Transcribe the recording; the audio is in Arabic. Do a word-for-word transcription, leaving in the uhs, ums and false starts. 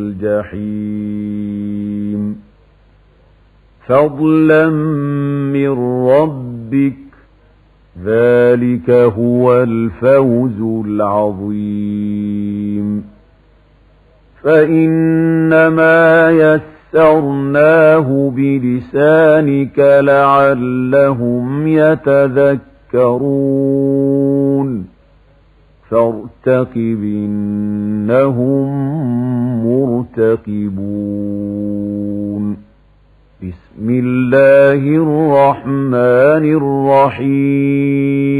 الجحيم فضلا من ربك ذلك هو الفوز العظيم فإنما يسرناه بلسانك لعلهم يتذكرون فارتقب إنهم مرتقبون بسم الله الرحمن الرحيم